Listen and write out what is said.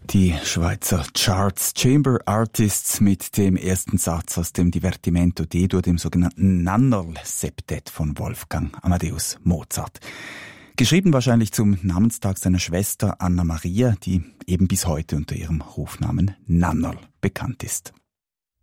Die Schweizer Charts Chamber Artists mit dem ersten Satz aus dem Divertimento D-Dur, dem sogenannten Nannerl-Septett von Wolfgang Amadeus Mozart. Geschrieben wahrscheinlich zum Namenstag seiner Schwester Anna Maria, die eben bis heute unter ihrem Rufnamen Nannerl bekannt ist.